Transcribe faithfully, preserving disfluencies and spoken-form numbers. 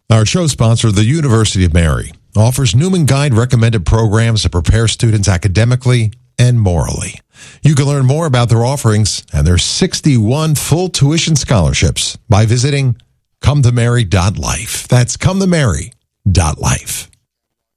Our show sponsor, the University of Mary, offers Newman Guide recommended programs to prepare students academically and morally. You can learn more about their offerings and their sixty-one full tuition scholarships by visiting come to mary dot life. That's come to mary dot life.